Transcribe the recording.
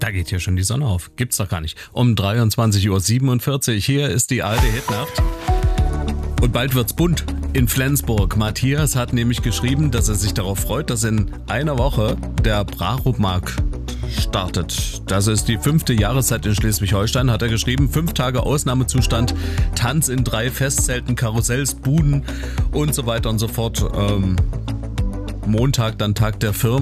Da geht hier schon die Sonne auf. Gibt's doch gar nicht. Um 23:47 Uhr. Hier ist die alte Hitnacht. Und bald wird's bunt in Flensburg. Matthias hat nämlich geschrieben, dass er sich darauf freut, dass in einer Woche der Brachopmarkt startet. Das ist die 5. Jahreszeit in Schleswig-Holstein, hat er geschrieben. 5 Tage Ausnahmezustand, Tanz in 3 Festzelten, Karussells, Buden und so weiter und so fort. Montag dann Tag der Firmen.